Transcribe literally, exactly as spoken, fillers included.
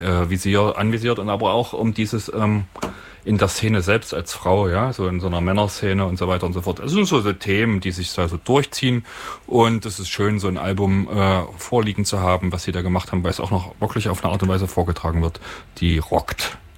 äh, visier, anvisiert und aber auch um dieses ähm, in der Szene selbst als Frau, ja, so in so einer Männerszene und so weiter und so fort. Das sind so, so Themen, die sich da so durchziehen und es ist schön, so ein Album äh, vorliegen zu haben, was sie da gemacht haben, weil es auch noch wirklich auf eine Art und Weise vorgetragen wird, die rockt.